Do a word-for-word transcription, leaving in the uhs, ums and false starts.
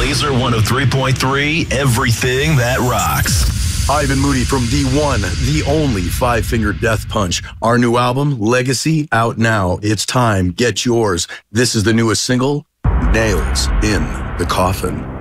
Laser one oh three point three, everything that rocks. Ivan Moody from D one, the only Five Finger Death Punch. Our new album, Legacy, out now. It's time. Get yours. This is the newest single, Nails in the Coffin.